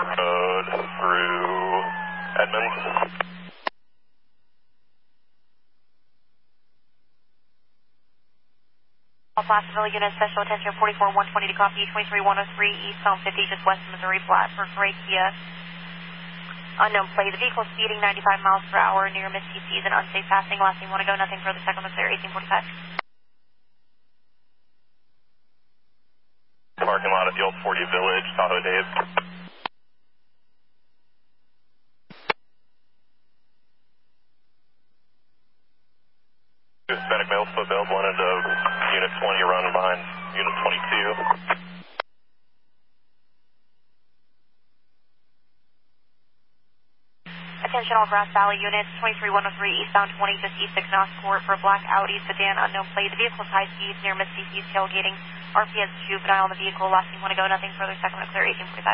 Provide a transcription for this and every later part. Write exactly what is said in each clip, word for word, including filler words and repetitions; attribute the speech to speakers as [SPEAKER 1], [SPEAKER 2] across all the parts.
[SPEAKER 1] Road through Edmonds.
[SPEAKER 2] Placerville unit, special attention forty-four one twenty to copy, twenty-three one oh three eastbound fifty, just west of Missouri Flat for Gray Kia. Unknown plate. The vehicle speeding ninety-five miles per hour near Miss T C's and unsafe passing. Last thing want to go, nothing further, second was clear, eighteen forty-five.
[SPEAKER 1] Parking lot at the Old forty Village, Tahoe Dave. Hispanic male still available into Unit twenty, run behind Unit twenty-two.
[SPEAKER 2] Attention all Grass Valley units, twenty-three one oh three eastbound twenty, just east of Knox Court for a black Audi sedan, unknown plate. The vehicle's high speeds near Miss C C's tailgating. R P S juvenile on the vehicle. Last thing want to go, nothing further, second was clear, eighteen forty-five.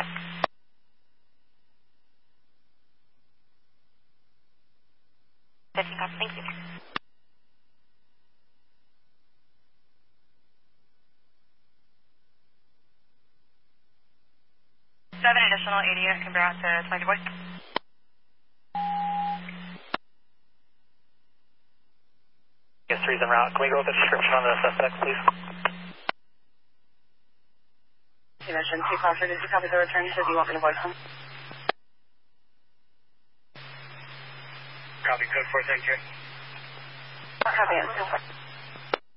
[SPEAKER 2] fifteen cops, thank you. Seven additional eighty unit can be out to twenty boys.
[SPEAKER 3] Yes, three's en route. Can we go with a description on the suspect, please?
[SPEAKER 2] You mentioned two Crawford. Did you copy the return? So do you want me to voice them?
[SPEAKER 3] Copy, code four, thank you.
[SPEAKER 2] Copy it.